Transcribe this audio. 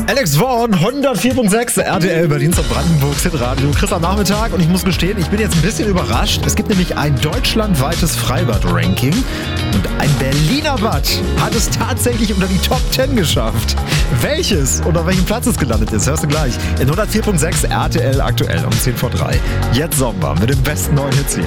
Alex Vaughn, 104.6 RTL Berlins und Brandenburgs Hitradio. Chris am Nachmittag und ich muss gestehen, ich bin jetzt ein bisschen überrascht. Es gibt nämlich ein deutschlandweites Freibad-Ranking und ein Berliner Bad hat es tatsächlich unter die Top 10 geschafft. Welches und auf welchem Platz es gelandet ist, hörst du gleich in 104.6 RTL aktuell um 10 vor 3. Jetzt Sommer mit den besten neuen Hits hier.